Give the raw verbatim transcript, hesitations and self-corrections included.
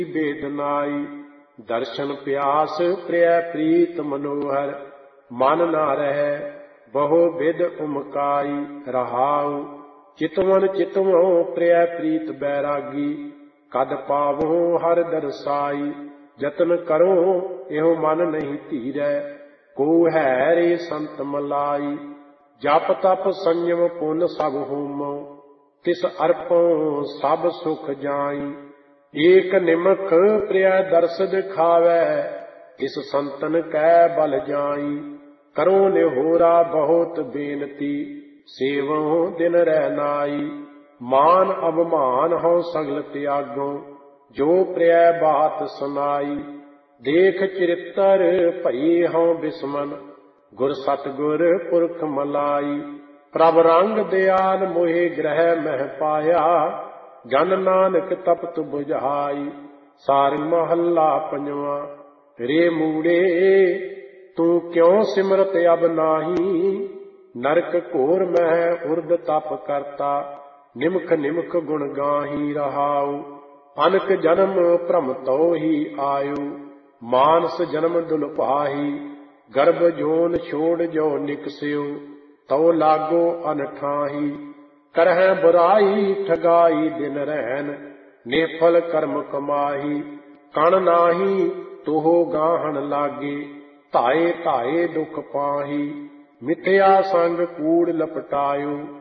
बेदनाई। दर्शन प्यास प्रिय प्रीत मनोहर, मन ना रह बहु विद उमकाई। रहाऊ चितवन चितवों प्रिय प्रीत बैरागी, कद पावो हर दरसाई। जतन करो एहो मन नहीं धीरै, को है रे संत मलाई। जप तप संयम पुन सब होमो, तिस अर्पों सब सुख जाई। एक निमख प्रिय दर्श दिखावै, इस संतन कै बल जाई। करो निहोरा बहुत बेनती, सेवों दिन रह नाई। मान अवमान हो सगल त्यागो, जो प्रिय बात सुनाई। देख चरित्र भई हों बिस्मन, गुर सतगुर पुरख मलाई। प्रभ रंग दयाल मोहे ग्रह मह पाया, जन नानक तपत बुझाई। सार महला पंजवा। रे मूड़े तू क्यों सिमरत अब नाही, नरक घोर मह उर्द तप करता। निमख निमख गुण गाही रहाऊ, अनक जन्म भ्रम तो ही आयु। मानस जन्म दुलभाही, गर्भ जोन छोड़ जो निकस्यो। तो लागो अनठाही, करह बुराई ठगाई दिन रहन। निफल कर्म कमाही, कण नाही तोहो गाहन लागे। धाए धाए दुख पाही, मिथ्या संग कूड़ लपटायो।